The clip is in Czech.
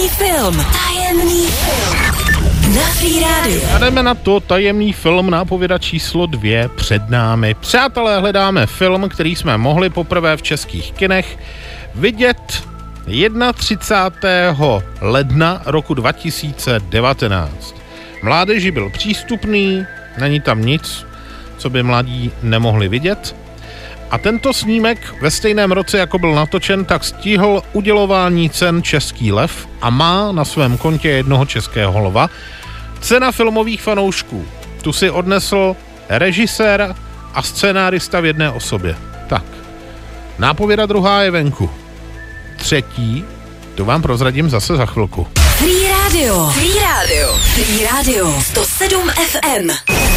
film. Tajemný film. Na Free Radio. A jdeme na to, tajemný film, nápověda číslo 2 před námi. Přátelé, hledáme film, který jsme mohli poprvé v českých kinech vidět 31. ledna roku 2019. Mládeži byl přístupný, není tam nic, co by mladí nemohli vidět. A tento snímek ve stejném roce, jako byl natočen, tak stihl udělování cen Český lev a má na svém kontě jednoho českého lva. Cena filmových fanoušků. Tu si odnesl režisér a scénárista v jedné osobě. Tak, nápověda druhá je venku. Třetí, to vám prozradím zase za chvilku. Free Radio. Free Radio. Free Radio. 107 FM.